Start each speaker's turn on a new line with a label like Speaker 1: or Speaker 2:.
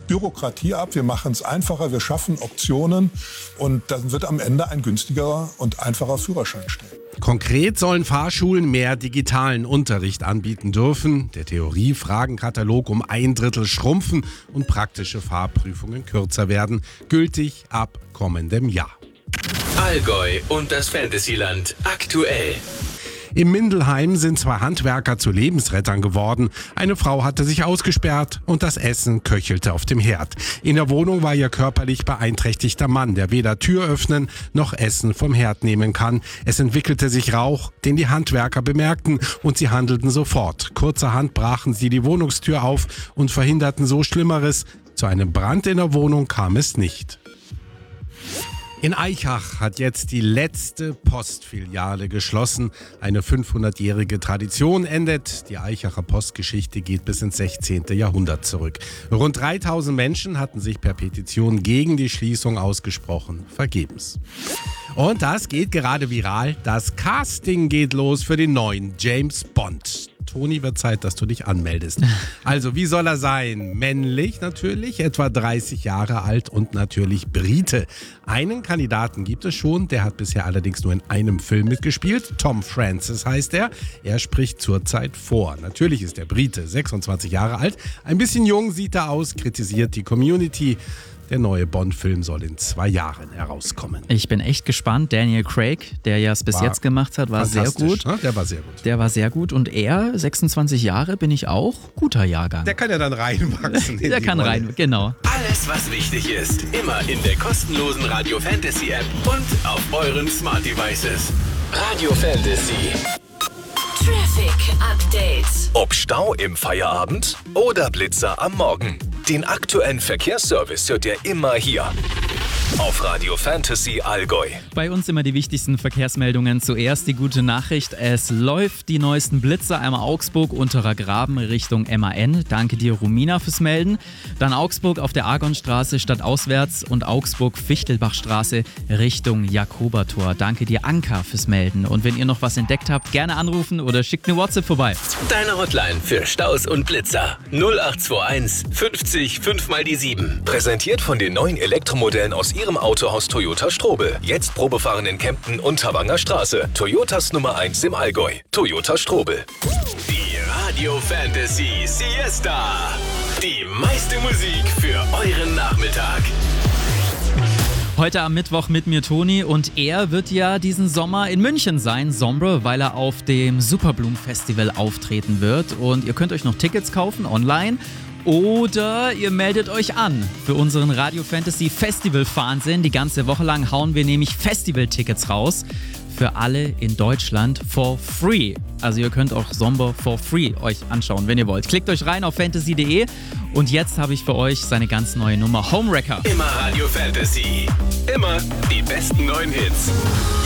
Speaker 1: Bürokratie ab, wir machen es einfacher, wir schaffen Optionen und dann wird am Ende ein günstigerer und einfacher Führerschein stehen.
Speaker 2: Konkret sollen Fahrschulen mehr digitalen Unterricht anbieten dürfen, der Theorie-Fragenkatalog um 1/3 schrumpfen und praktische Fahrprüfungen kürzer werden, gültig ab kommendem Jahr.
Speaker 3: Allgäu und das Fantasyland aktuell.
Speaker 2: Im Mindelheim sind 2 Handwerker zu Lebensrettern geworden. Eine Frau hatte sich ausgesperrt und das Essen köchelte auf dem Herd. In der Wohnung war ihr körperlich beeinträchtigter Mann, der weder Tür öffnen noch Essen vom Herd nehmen kann. Es entwickelte sich Rauch, den die Handwerker bemerkten und sie handelten sofort. Kurzerhand brachen sie die Wohnungstür auf und verhinderten so Schlimmeres. Zu einem Brand in der Wohnung kam es nicht. In Aichach hat jetzt die letzte Postfiliale geschlossen. Eine 500-jährige Tradition endet. Die Aichacher Postgeschichte geht bis ins 16. Jahrhundert zurück. Rund 3000 Menschen hatten sich per Petition gegen die Schließung ausgesprochen. Vergebens. Und das geht gerade viral. Das Casting geht los für den neuen James Bond. Toni, wird Zeit, dass du dich anmeldest. Also, wie soll er sein? Männlich natürlich, etwa 30 Jahre alt und natürlich Brite. Einen Kandidaten gibt es schon, der hat bisher allerdings nur in einem Film mitgespielt. Tom Francis heißt er. Er spricht zurzeit vor. Natürlich ist der Brite 26 Jahre alt. Ein bisschen jung sieht er aus, kritisiert die Community. Der neue Bond-Film soll in 2 Jahren herauskommen.
Speaker 4: Ich bin echt gespannt. Daniel Craig, der ja es bis jetzt gemacht hat, war sehr gut.
Speaker 2: Ne? Der war sehr gut.
Speaker 4: Der war sehr gut. Und er, 26 Jahre, bin ich auch. Guter Jahrgang.
Speaker 2: Der kann ja dann reinwachsen.
Speaker 4: Der kann rein, genau.
Speaker 3: Alles, was wichtig ist, immer in der kostenlosen Radio Fantasy App und auf euren Smart Devices. Radio Fantasy.
Speaker 5: Traffic Update.
Speaker 3: Ob Stau im Feierabend oder Blitzer am Morgen. Den aktuellen Verkehrsservice hört ihr immer hier. Auf Radio Fantasy Allgäu.
Speaker 4: Bei uns immer die wichtigsten Verkehrsmeldungen. Zuerst die gute Nachricht. Es läuft die neuesten Blitzer. Einmal Augsburg, Unterer Graben Richtung MAN. Danke dir, Romina, fürs Melden. Dann Augsburg auf der Argonstraße stadtauswärts und Augsburg-Fichtelbachstraße Richtung Jakobertor. Danke dir, Anka, fürs Melden. Und wenn ihr noch was entdeckt habt, gerne anrufen oder schickt eine WhatsApp vorbei.
Speaker 3: Deine Hotline für Staus und Blitzer. 0821 50 5 mal die 7. Präsentiert von den neuen Elektromodellen aus Ihrem Autohaus Toyota Strobel. Jetzt Probefahren in Kempten und Havanger Straße. Toyotas Nummer 1 im Allgäu. Toyota Strobel. Die Radio Fantasy Siesta. Die meiste Musik für euren Nachmittag.
Speaker 4: Heute am Mittwoch mit mir Toni und er wird ja diesen Sommer in München sein, Sombre, weil er auf dem Superbloom Festival auftreten wird. Und ihr könnt euch noch Tickets kaufen online. Oder ihr meldet euch an für unseren Radio Fantasy Festival Wahnsinn. Die ganze Woche lang hauen wir nämlich Festival-Tickets raus. Für alle in Deutschland for free. Also ihr könnt auch Somber for free euch anschauen, wenn ihr wollt. Klickt euch rein auf fantasy.de und jetzt habe ich für euch seine ganz neue Nummer Homewrecker.
Speaker 3: Immer Radio Fantasy. Immer die besten neuen Hits.